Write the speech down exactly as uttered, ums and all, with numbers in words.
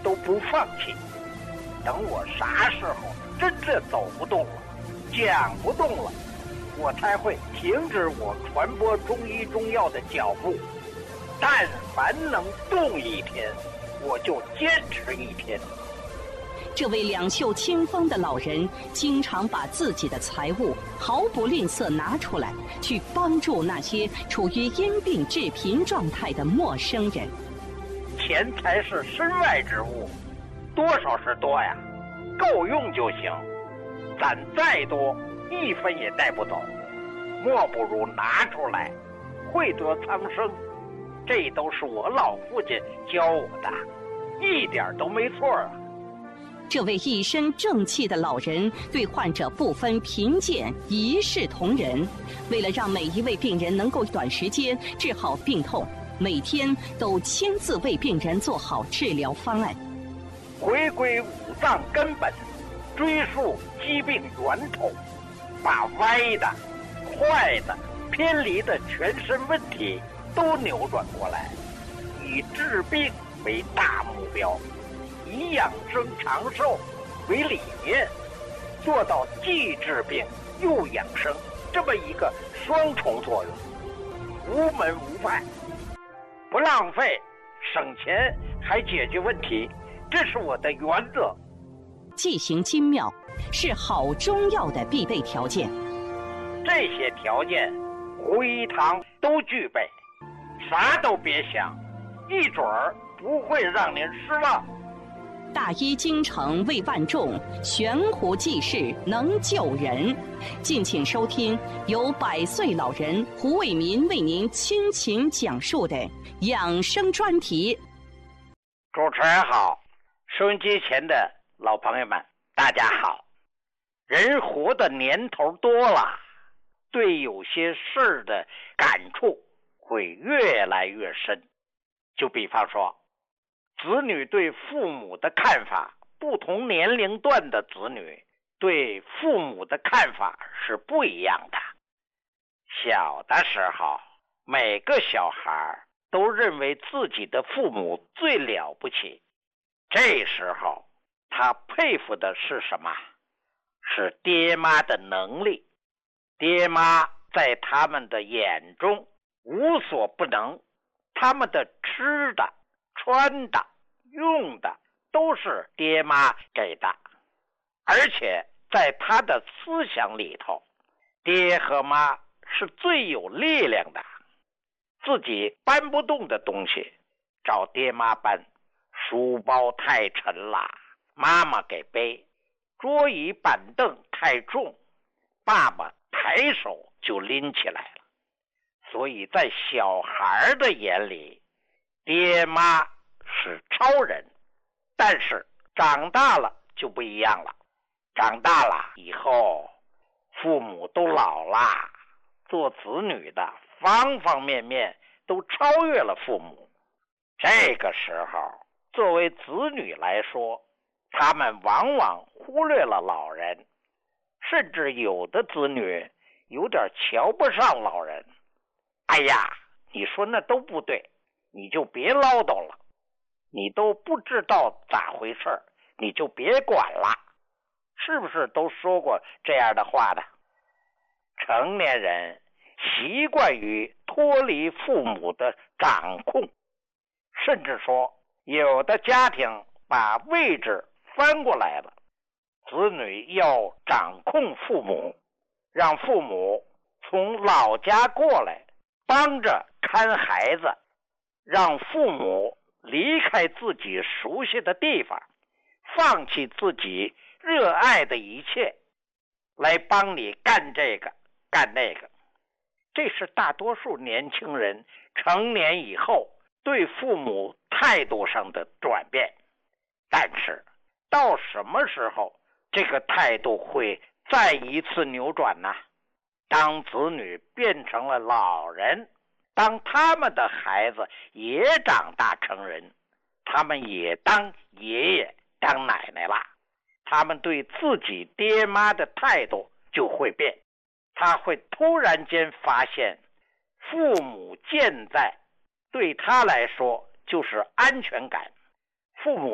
都不放弃。等我啥时候真的走不动了，讲不动了，我才会停止我传播中医中药的脚步。但凡能动一天，我就坚持一天。 这位两袖清风的老人经常把自己的财物毫不吝啬拿出来，去帮助那些处于因病致贫状态的陌生人。 钱财是身外之物，多少是多呀，够用就行。攒再多，一分也带不走，莫不如拿出来，惠泽苍生。这都是我老父亲教我的，一点都没错啊。 这位一身正气的老人对患者不分贫贱，一视同仁。为了让每一位病人能够短时间治好病痛，每天都亲自为病人做好治疗方案。 回归五脏根本，追溯疾病源头，把歪的、坏的、偏离的全身问题都扭转过来，以治病为大目标，以养生长寿为理念，做到既治病又养生这么一个双重作用，无门无派，不浪费，省钱还解决问题，这是我的原则。 剂行精妙是好中药的必备条件， 这些条件胡一堂都具备，啥都别想，一准儿不会让您失望。 大医精诚为万众，悬壶济世能救人。敬请收听由百岁老人胡卫民为您倾情讲述的养生专题。 主持人好，收音机前的老朋友们大家好。人活的年头多了，对有些事儿的感触会越来越深。就比方说，子女对父母的看法，不同年龄段的子女对父母的看法是不一样的。小的时候，每个小孩都认为自己的父母最了不起，这时候他佩服的是什么？是爹妈的能力。爹妈在他们的眼中无所不能，他们的吃的、穿的、用的都是爹妈给的，而且在他的思想里头，爹和妈是最有力量的。自己搬不动的东西找爹妈搬，书包太沉了，妈妈给背；桌椅板凳太重，爸爸抬手就拎起来了。所以在小孩的眼里，爹妈是超人。但是长大了就不一样了，长大了以后，父母都老了，做子女的方方面面都超越了父母。这个时候，作为子女来说，他们往往忽略了老人，甚至有的子女有点瞧不上老人。哎呀，你说那都不对，你就别唠叨了，你都不知道咋回事，你就别管了。是不是都说过这样的话的？成年人习惯于脱离父母的掌控，甚至说有的家庭把位置翻过来了，子女要掌控父母，让父母从老家过来帮着看孩子，让父母离开自己熟悉的地方，放弃自己热爱的一切，来帮你干这个干那个。这是大多数年轻人成年以后对父母态度上的转变。但是到什么时候这个态度会再一次扭转呢？当子女变成了老人，当他们的孩子也长大成人，他们也当爷爷当奶奶了，他们对自己爹妈的态度就会变。他会突然间发现，父母健在对他来说就是安全感。父母